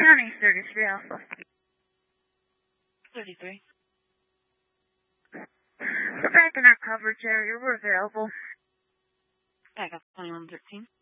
County, 33 Alpha. 33. We're back in our coverage area. We're available. Back up 2113.